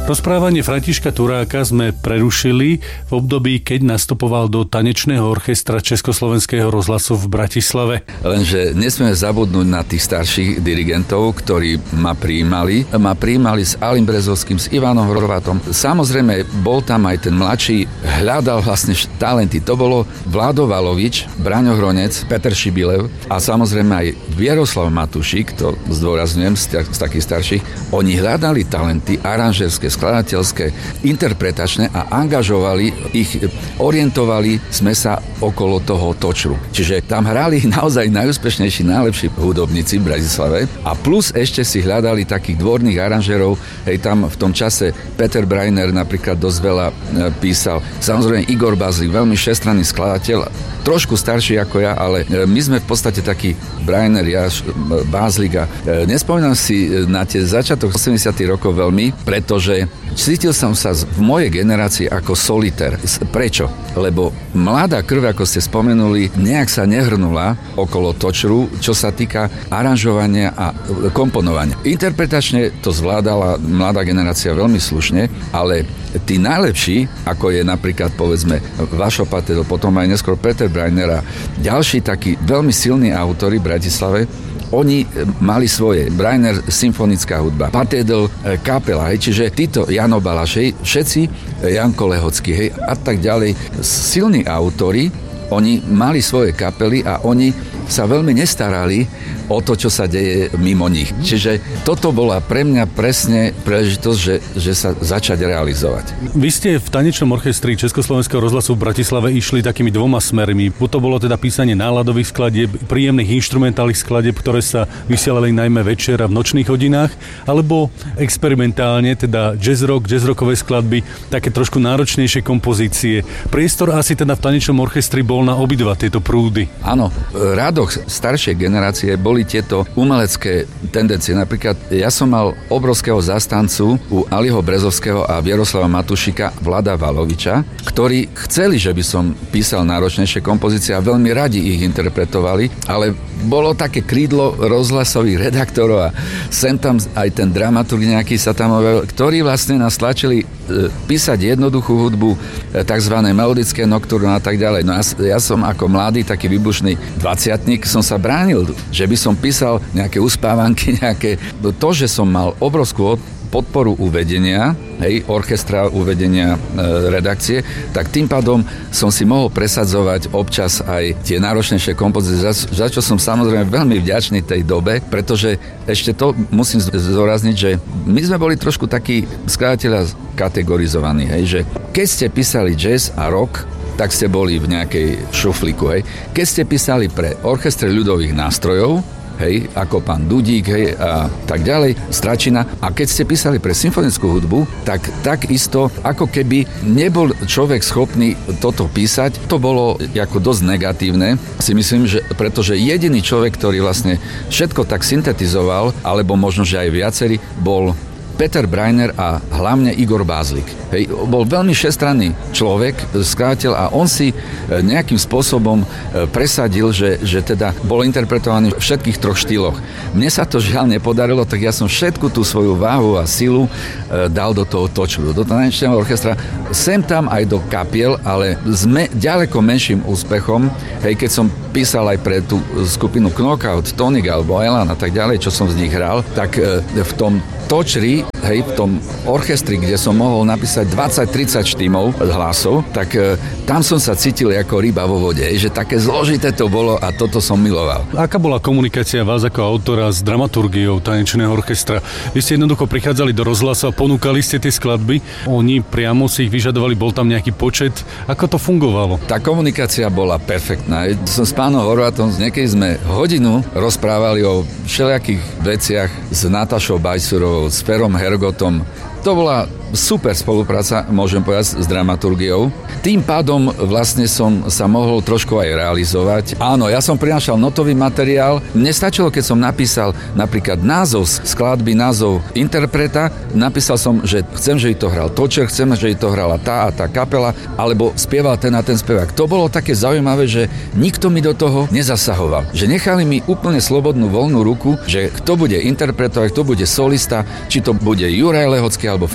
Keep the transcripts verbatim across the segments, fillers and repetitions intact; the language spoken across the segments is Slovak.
Rozprávanie Františka Turáka sme prerušili v období, keď nastupoval do tanečného orchestra Československého rozhlasu v Bratislave. Lenže nesmieme zabudnúť na tých starších dirigentov, ktorí ma prijímali. Ma prijímali s Alim Brezovským, s Ivanom Horvátom. Samozrejme, bol tam aj ten mladší, hľadal vlastne talenty. To bolo Vlado Valovič, Braňo Hronec, Peter Šibilev a samozrejme aj Vieroslav Matušík, to zdôrazňujem z, z takých starších. Oni hľadali talenty aranžerské, skladateľské, interpretačné a angažovali ich, orientovali sme sa okolo toho točru. Čiže tam hrali naozaj najúspešnejší, najlepší hudobníci v Bratislave a plus ešte si hľadali takých dvorných aranžerov. Hej, tam v tom čase Peter Breiner napríklad dosť veľa písal. Samozrejme Igor Bázlik, veľmi všestranný skladateľ, trošku starší ako ja, ale my sme v podstate takí Breiner, ja, Bázlik a nespomínam si na tie začiatok osemdesiatych rokov veľmi, pretože cítil som sa v mojej generácii ako solitér. Prečo? Lebo mladá krv, ako ste spomenuli, nejak sa nehrnula okolo točru, čo sa týka aranžovania a komponovania. Interpretačne to zvládala mladá generácia veľmi slušne, ale tí najlepší, ako je napríklad povedzme Vašo Patel, potom aj neskôr Peter Breiner a ďalší takí veľmi silní autori v Bratislave, oni mali svoje. Breiner, symfonická hudba, Patedl, kapela, hej, čiže títo Jano Balašej, všetci, Janko Lehocký, hej, a tak ďalej. Silní autori, oni mali svoje kapely a oni sa veľmi nestarali o to, čo sa deje mimo nich. Čiže toto bola pre mňa presne príležitosť, že, že sa začať realizovať. Vy ste v tanečnom orchestri Československého rozhlasu v Bratislave išli takými dvoma smermi. To bolo teda písanie náladových skladieb, príjemných inštrumentálnych skladieb, ktoré sa vysielali najmä večer a v nočných hodinách, alebo experimentálne, teda jazz rock, jazz rockové skladby, také trošku náročnejšie kompozície. Priestor asi teda v tanečnom orchestri bol na obidva tieto prúdy. Áno, rádoch staršej generácie boli tieto umelecké tendencie. Napríklad ja som mal obrovského zastancu u Aliho Brezovského a Vieroslava Matušika, Vlada Valoviča, ktorí chceli, že by som písal náročnejšie kompozície a veľmi radi ich interpretovali, ale bolo také krídlo rozhlasových redaktorov a sem tam aj ten dramaturg nejaký sa tam objavil, ktorí vlastne nás tlačili e, písať jednoduchú hudbu, e, takzvané melodické nocturno a tak ďalej. No ja, ja som ako mladý, taký vybušný dvadsiatnik som sa bránil, že by som písal nejaké uspávanky, nejaké... To, že som mal obrovskú podporu uvedenia, hej, orchestra uvedenia e, redakcie, tak tým pádom som si mohol presadzovať občas aj tie náročnejšie kompozície, za, za čo som samozrejme veľmi vďačný tej dobe, pretože ešte to musím zdôrazniť, že my sme boli trošku takí skladatelia kategorizovaní, hej, že keď ste písali jazz a rock, tak ste boli v nejakej šuflíku, hej. Keď ste písali pre orchestre ľudových nástrojov, hej, ako pán Dudík, hej, a tak ďalej, Stračina. A keď ste písali pre symfonickú hudbu, tak takisto, ako keby nebol človek schopný toto písať, to bolo ako dosť negatívne, si myslím, že pretože jediný človek, ktorý vlastne všetko tak syntetizoval, alebo možno, že aj viacerí, bol Peter Breiner a hlavne Igor Bázlik. Hej, bol veľmi všestranný človek, skladateľ a on si nejakým spôsobom presadil, že, že teda bol interpretovaný v všetkých troch štýloch. Mne sa to žiaľ nepodarilo, tak ja som všetku tú svoju váhu a silu dal do toho točru, do tanečného orchestra, sem tam aj do kapiel, ale s me, ďaleko menším úspechom. Hej, keď som písal aj pre tú skupinu Knockout, Tonic alebo Elan a tak ďalej, čo som z nich hral, tak v tom točri, hej, v tom orchestri, kde som mohol napísať dvadsať tridsať štímov hlasov, tak e, tam som sa cítil ako ryba vo vode, hej, že také zložité to bolo a toto som miloval. Aká bola komunikácia vás ako autora s dramaturgiou tanečného orchestra? Vy ste jednoducho prichádzali do rozhlasu a ponúkali ste tie skladby, oni priamo si ich vyžadovali, bol tam nejaký počet, ako to fungovalo? Tá komunikácia bola perfektná. Som s pánom Horvátom, niekedy sme hodinu rozprávali o všelijakých veciach s Natašou Bajsurovou, s Ferom Hergotom. To bola super spolupráca, môžem povedať, s dramaturgiou. Tým pádom vlastne som sa mohol trošku aj realizovať. Áno, ja som prinášal notový materiál. Nestačilo, keď som napísal napríklad názov skladby, názov interpreta. Napísal som, že chcem, že to hral Točer, chcem, že to hrala tá a tá kapela, alebo spieval ten a ten spevák. To bolo také zaujímavé, že nikto mi do toho nezasahoval. Že nechali mi úplne slobodnú voľnú ruku, že kto bude interpretovať, kto bude solista, či to bude Juraj Lehocký alebo František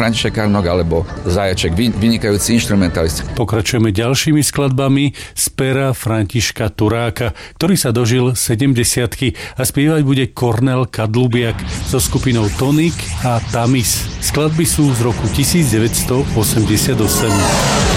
Karnok alebo Zajaček, vynikajúci inštrumentalisti. Pokračujeme ďalšími skladbami z pera Františka Turáka, ktorý sa dožil sedemdesiatky a spievať bude Kornel Kadlubiak so skupinou Tonik a Tamis. Skladby sú z roku devätnásť osemdesiatosem.